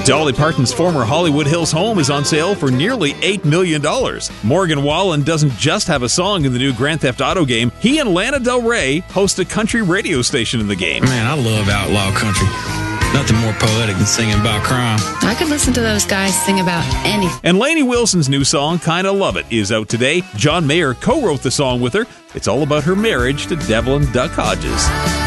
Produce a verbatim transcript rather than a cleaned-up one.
Dolly Parton's former Hollywood Hills home is on sale for nearly eight million dollars. Morgan Wallen doesn't just have a song in the new Grand Theft Auto game. He and Lana Del Rey host a country radio station in the game. Man, I love outlaw country. Nothing more poetic than singing about crime. I could listen to those guys sing about anything. And Lainey Wilson's new song, Kinda Love It, is out today. John Mayer co-wrote the song with her. It's all about her marriage to Devlin Duck Hodges.